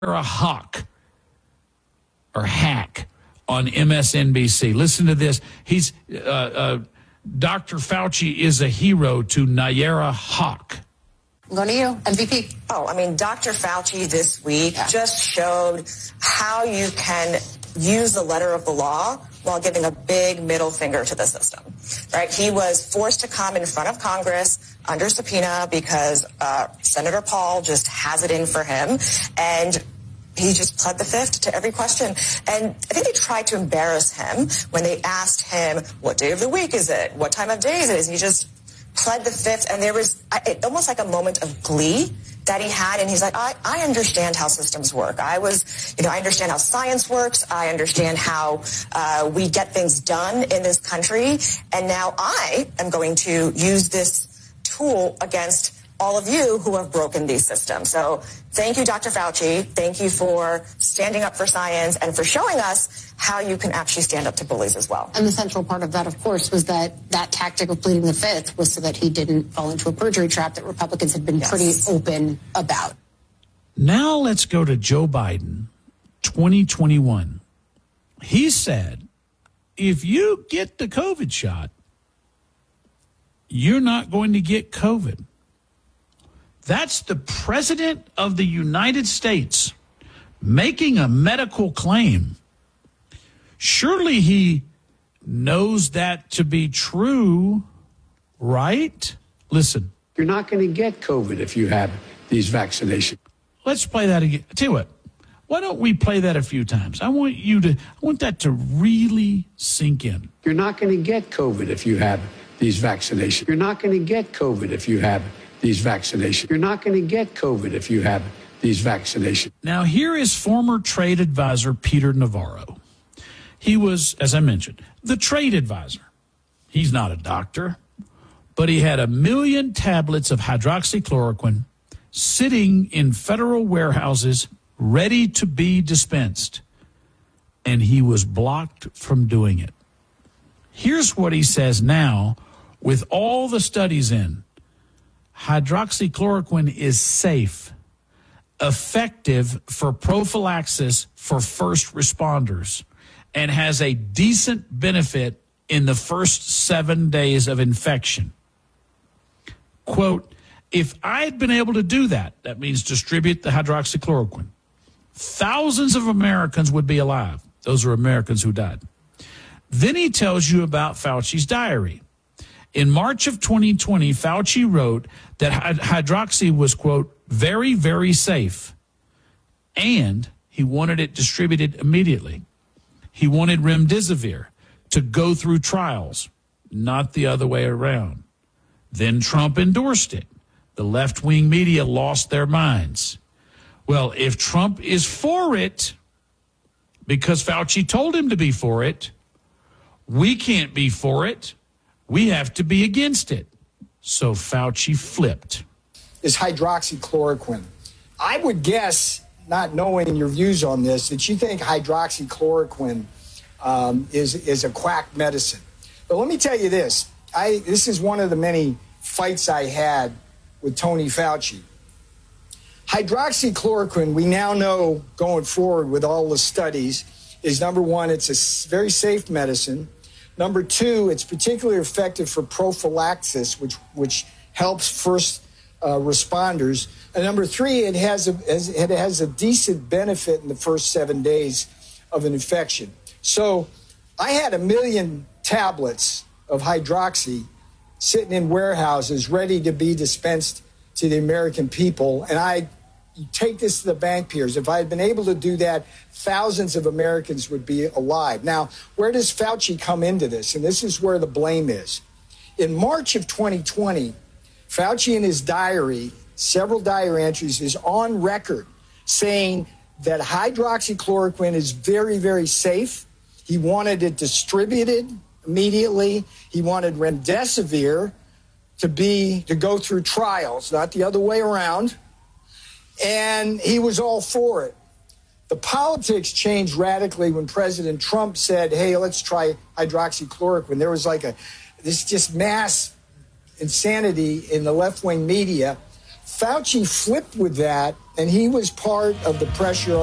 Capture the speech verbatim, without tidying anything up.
a hawk or hack on M S N B C. Listen to this. He's uh, uh, Doctor Fauci is a hero to Nayyera Hawk. I'm going to you, M V P. Oh, I mean, Doctor Fauci this week yeah. just showed how you can use the letter of the law while giving a big middle finger to the system, right? He was forced to come in front of Congress under subpoena because uh, Senator Paul just has it in for him, and he just pled the fifth to every question. And I think they tried to embarrass him when they asked him, what day of the week is it? What time of day is it? And he just pled the fifth, and there was it, almost like a moment of glee that he had, and he's like, I, I understand how systems work. I was, you know, I understand how science works. I understand how uh, we get things done in this country, and now I am going to use this tool against all of you who have broken these systems. So thank you, Doctor Fauci. Thank you for standing up for science and for showing us how you can actually stand up to bullies as well. And the central part of that, of course, was that that tactic of pleading the fifth was so that he didn't fall into a perjury trap that Republicans had been yes. pretty open about. Now let's go to Joe Biden, twenty twenty-one. He said, if you get the COVID shot, you're not going to get COVID. That's the president of the United States making a medical claim. Surely he knows that to be true, right? Listen. You're not going to get COVID if you have these vaccinations. Let's play that again. Tell you what, why don't we play that a few times? I want you to, I want that to really sink in. You're not going to get COVID if you have these vaccinations. You're not going to get COVID if you have these vaccinations. You're not going to get COVID if you have these vaccinations. Now, here is former trade advisor Peter Navarro. He was, as I mentioned, the trade advisor. He's not a doctor, but he had a million tablets of hydroxychloroquine sitting in federal warehouses ready to be dispensed, and he was blocked from doing it. Here's what he says now with all the studies in. Hydroxychloroquine is safe, effective for prophylaxis for first responders, and has a decent benefit in the first seven days of infection. Quote, if I had been able to do that, that means distribute the hydroxychloroquine, thousands of Americans would be alive. Those are Americans who died. Then he tells you about Fauci's diary. In March of twenty twenty, Fauci wrote that hydroxy was, quote, very, very safe, and he wanted it distributed immediately. He wanted remdesivir to go through trials, not the other way around. Then Trump endorsed it. The left-wing media lost their minds. Well, if Trump is for it, because Fauci told him to be for it, we can't be for it. We have to be against it. So Fauci flipped. Is hydroxychloroquine. I would guess, not knowing your views on this, that you think hydroxychloroquine um, is, is a quack medicine. But let me tell you this. I This is one of the many fights I had with Tony Fauci. Hydroxychloroquine, we now know going forward with all the studies, is number one, it's a very safe medicine. Number two, it's particularly effective for prophylaxis, which which helps first uh, responders. And number three, it has a it has a decent benefit in the first seven days of an infection. So I had a million tablets of hydroxy sitting in warehouses ready to be dispensed to the American people. And I you take this to the bank, Piers. If I had been able to do that, thousands of Americans would be alive. Now, where does Fauci come into this? And this is where the blame is. In March of twenty twenty, Fauci in his diary, several diary entries, is on record saying that hydroxychloroquine is very, very safe. He wanted it distributed immediately. He wanted remdesivir to be to go through trials, not the other way around. And he was all for it. The politics changed radically when President Trump said, hey, let's try hydroxychloroquine. There was like a this just mass insanity in the left-wing media. Fauci flipped with that And he was part of the pressure